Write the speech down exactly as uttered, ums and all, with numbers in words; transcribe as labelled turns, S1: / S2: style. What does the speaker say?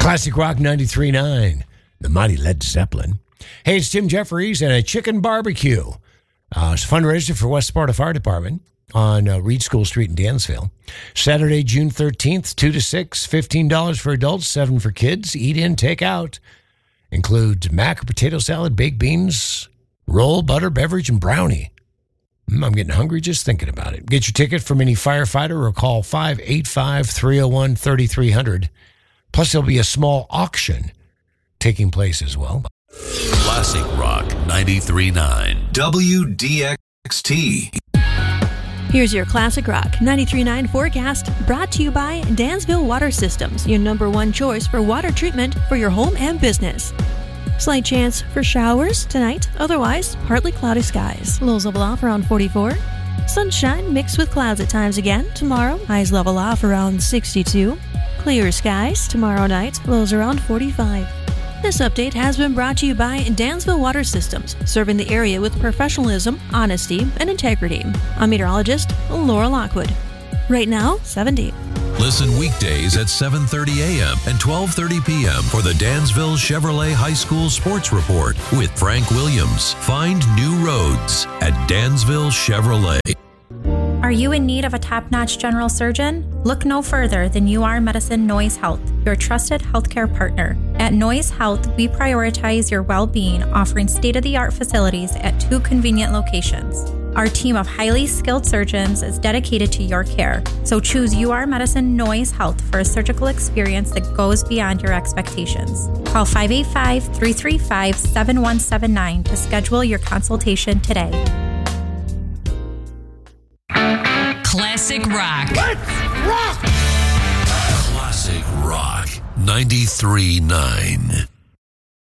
S1: Classic Rock ninety-three point nine, the mighty Led Zeppelin. Hey, it's Tim Jeffries and a chicken barbecue. Uh, it's a fundraiser for West Sparta Fire Department on uh, Reed School Street in Dansville. Saturday, June thirteenth, two to six, fifteen dollars for adults, seven for kids. Eat in, take out. Include mac or potato salad, baked beans, roll, butter, beverage, and brownie. Mm, I'm getting hungry just thinking about it. Get your ticket from any firefighter or call five eight five, three oh one, three three zero zero. Plus, there'll be a small auction taking place as well.
S2: Classic Rock ninety-three point nine W D X T.
S3: Here's your Classic Rock ninety-three point nine forecast, brought to you by Dansville Water Systems, your number one choice for water treatment for your home and business. Slight chance for showers tonight, otherwise partly cloudy skies. Lows level off around forty-four. Sunshine mixed with clouds at times again tomorrow. Highs level off around sixty-two. Clear skies tomorrow night. Lows around forty-five. This update has been brought to you by Dansville Water Systems, serving the area with professionalism, honesty, and integrity. I'm meteorologist Laura Lockwood. Right now, seventy.
S2: Listen weekdays at seven thirty a.m. and twelve thirty p.m. for the Dansville Chevrolet High School Sports Report with Frank Williams. Find new roads at Dansville Chevrolet.
S4: Are you in need of a top-notch general surgeon? Look no further than U R Medicine Noyes Health, your trusted healthcare partner. At Noyes Health, we prioritize your well-being, offering state-of-the-art facilities at two convenient locations. Our team of highly skilled surgeons is dedicated to your care, so choose U R Medicine Noyes Health for a surgical experience that goes beyond your expectations. Call five eight five, three three five, seven one seven nine to schedule your consultation today.
S5: Classic Rock.
S1: Let's rock!
S2: Classic Rock ninety-three point nine.